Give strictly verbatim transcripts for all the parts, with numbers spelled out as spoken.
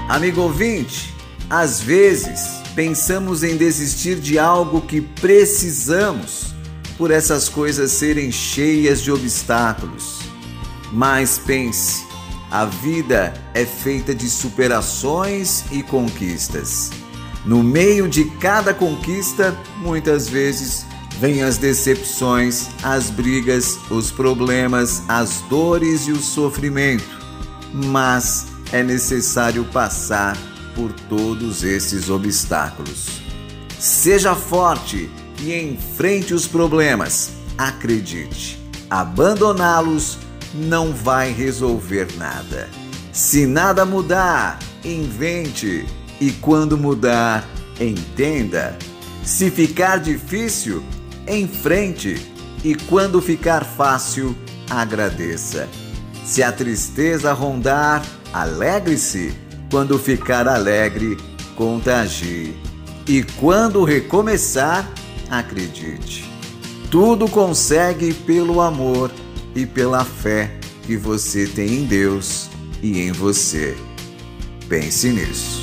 Amigo ouvinte, às vezes pensamos em desistir de algo que precisamos por essas coisas serem cheias de obstáculos. Mas pense, a vida é feita de superações e conquistas. No meio de cada conquista, muitas vezes, vêm as decepções, as brigas, os problemas, as dores e o sofrimento. Mas é necessário passar por todos esses obstáculos. Seja forte e enfrente os problemas. Acredite, abandoná-los não vai resolver nada. Se nada mudar, invente. E quando mudar, entenda. Se ficar difícil, enfrente. E quando ficar fácil, agradeça. Se a tristeza rondar, alegre-se. Quando ficar alegre, contagie. E quando recomeçar, acredite. Tudo consegue pelo amor e pela fé que você tem em Deus e em você. Pense nisso.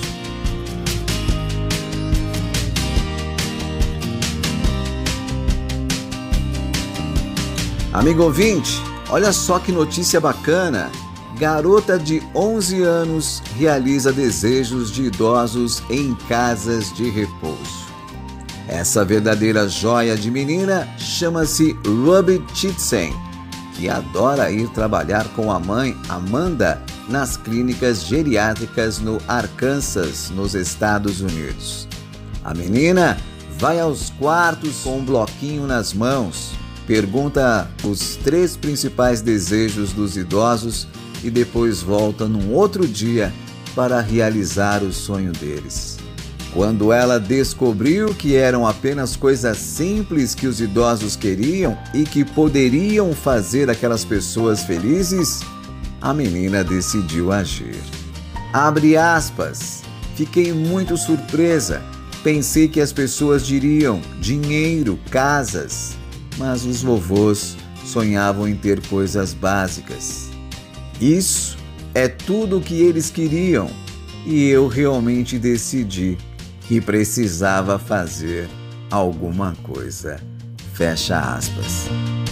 Amigo ouvinte, olha só que notícia bacana. Garota de onze anos realiza desejos de idosos em casas de repouso. Essa verdadeira joia de menina chama-se Ruby Chitsen, que adora ir trabalhar com a mãe Amanda nas clínicas geriátricas no Arkansas, nos Estados Unidos. A menina vai aos quartos com um bloquinho nas mãos, pergunta os três principais desejos dos idosos e depois volta num outro dia para realizar o sonho deles. Quando ela descobriu que eram apenas coisas simples que os idosos queriam e que poderiam fazer aquelas pessoas felizes, a menina decidiu agir. Abre aspas. Fiquei muito surpresa. Pensei que as pessoas diriam dinheiro, casas, mas os vovôs sonhavam em ter coisas básicas. Isso é tudo o que eles queriam e eu realmente decidi que precisava fazer alguma coisa. Fecha aspas.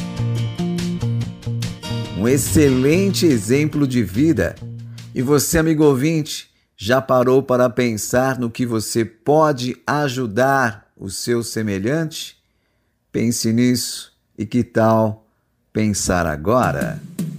Um excelente exemplo de vida. E você, amigo ouvinte, já parou para pensar no que você pode ajudar o seu semelhante? Pense nisso e que tal pensar agora?